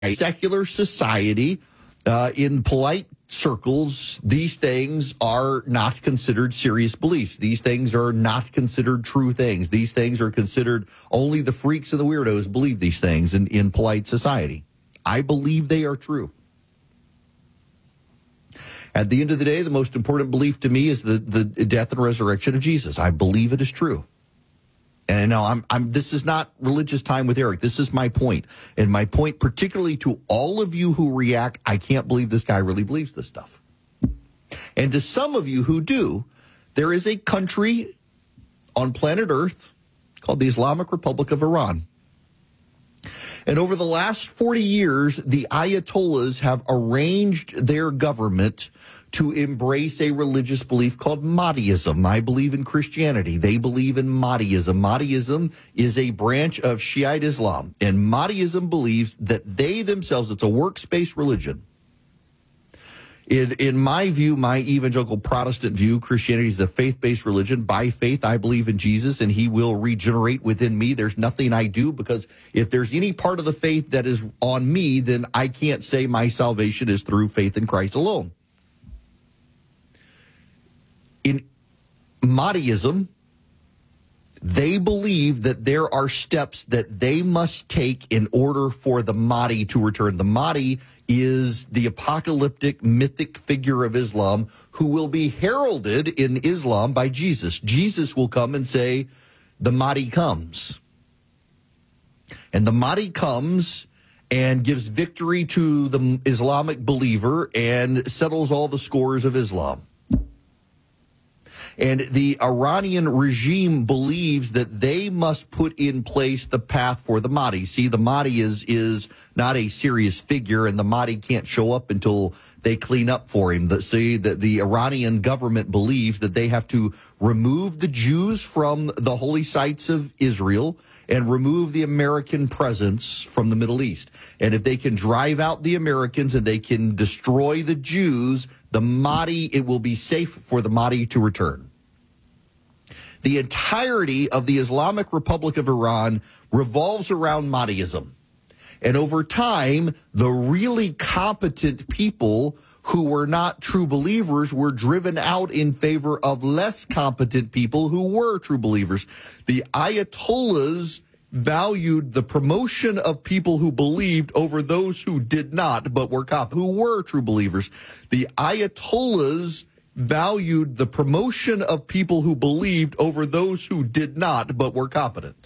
secular society, in polite circles, these things are not considered serious beliefs. These things are not considered true things. These things are considered only the freaks and the weirdos believe these things in polite society. I believe they are true. At the end of the day, the most important belief to me is the death and resurrection of Jesus. I believe it is true. And now this is not religious time with Eric. This is my point. And my point particularly to all of you who react, I can't believe this guy really believes this stuff. And to some of you who do, there is a country on planet Earth called the Islamic Republic of Iran. And over the last 40 years, the Ayatollahs have arranged their government to embrace a religious belief called Mahdiism. I believe in Christianity. They believe in Mahdiism. Mahdiism is a branch of Shiite Islam. And Mahdiism believes that they themselves, it's a works-based religion. In my view, my evangelical Protestant view, Christianity is a faith-based religion. By faith, I believe in Jesus, and he will regenerate within me. There's nothing I do, because if there's any part of the faith that is on me, then I can't say my salvation is through faith in Christ alone. In Mahdiism, they believe that there are steps that they must take in order for the Mahdi to return. The Mahdi is the apocalyptic mythic figure of Islam who will be heralded in Islam by Jesus. Jesus will come and say, the Mahdi comes. And the Mahdi comes and gives victory to the Islamic believer and settles all the scores of Islam. And the Iranian regime believes that they must put in place the path for the Mahdi. See, the Mahdi is not a serious figure, and the Mahdi can't show up until they clean up for him. The Iranian government believes that they have to remove the Jews from the holy sites of Israel and remove the American presence from the Middle East. And if they can drive out the Americans and they can destroy the Jews, the Mahdi, it will be safe for the Mahdi to return. The entirety of the Islamic Republic of Iran revolves around Mahdiism. And over time, the really competent people who were not true believers were driven out in favor of less competent people who were true believers. The Ayatollahs valued the promotion of people who believed over those who did not, but who were true believers. The Ayatollahs valued the promotion of people who believed over those who did not, but were competent.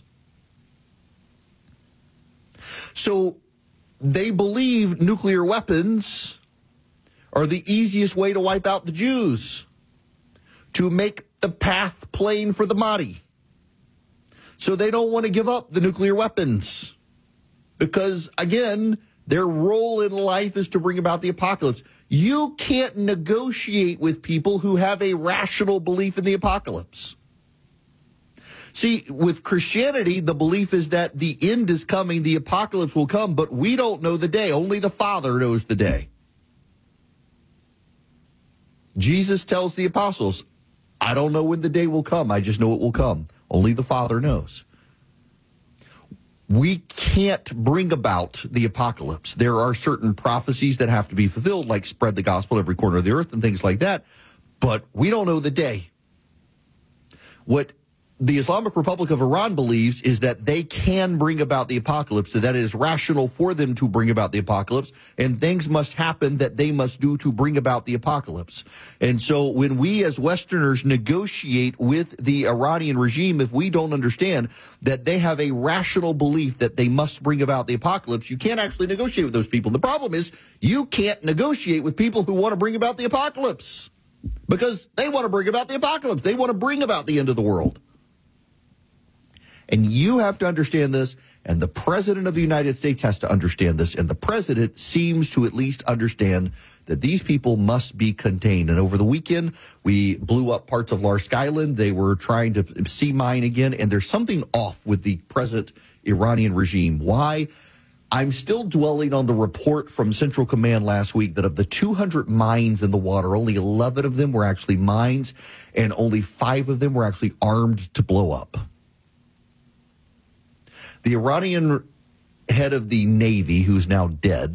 So they believe nuclear weapons are the easiest way to wipe out the Jews, to make the path plain for the Mahdi. So they don't want to give up the nuclear weapons because, again, their role in life is to bring about the apocalypse. You can't negotiate with people who have a rational belief in the apocalypse. See, with Christianity, the belief is that the end is coming, the apocalypse will come, but we don't know the day. Only the Father knows the day. Jesus tells the apostles, I don't know when the day will come. I just know it will come. Only the Father knows. We can't bring about the apocalypse. There are certain prophecies that have to be fulfilled, like spread the gospel every corner of the earth and things like that, but we don't know the day. What the Islamic Republic of Iran believes is that they can bring about the apocalypse, so that it is rational for them to bring about the apocalypse, and things must happen that they must do to bring about the apocalypse. And so when we as Westerners negotiate with the Iranian regime, if we don't understand that they have a rational belief that they must bring about the apocalypse, you can't actually negotiate with those people. The problem is you can't negotiate with people who want to bring about the apocalypse because they want to bring about the apocalypse. They want to bring about the end of the world. And you have to understand this, and the President of the United States has to understand this, and the President seems to at least understand that these people must be contained. And over the weekend, we blew up parts of Larsk Island. They were trying to sea mine again, and there's something off with the present Iranian regime. Why? I'm still dwelling on the report from Central Command last week that of the 200 mines in the water, only 11 of them were actually mines, and only 5 of them were actually armed to blow up. The Iranian head of the Navy, who's now dead,